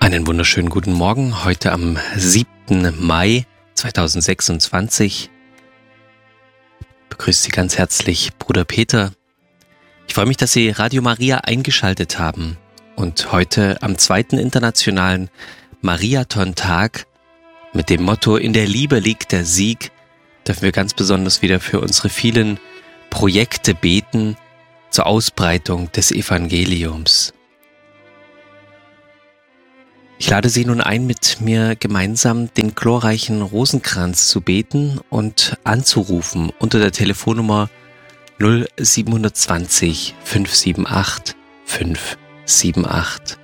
Einen wunderschönen guten Morgen, heute am 7. Mai 2026. Begrüßt Sie ganz herzlich Bruder Peter. Ich freue mich, dass Sie Radio Maria eingeschaltet haben und heute am 2. Internationalen Mariathon-Tag mit dem Motto „In der Liebe liegt der Sieg" dürfen wir ganz besonders wieder für unsere vielen Projekte beten zur Ausbreitung des Evangeliums. Ich lade Sie nun ein, mit mir gemeinsam den glorreichen Rosenkranz zu beten und anzurufen unter der Telefonnummer 0720 578 578.